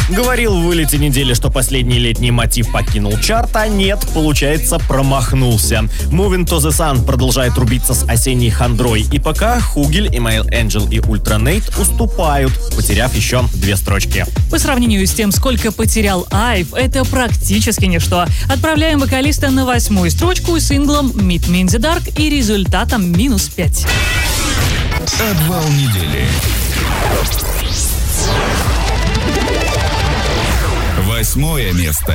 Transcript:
Говорил в вылете недели, что последний летний мотив покинул чарт, а нет, получается, промахнулся. Moving to the Sun продолжает рубиться с осенней хандрой, и пока Хугель, Email Angel и Ультранейт уступают, потеряв еще 2 строчки. По сравнению с тем, сколько потерял Айв, это практически ничто. Отправляем вокалиста на 8-ю строчку с синглом Meet Me in the Dark и результатом -5. Обвал недели. 8 место.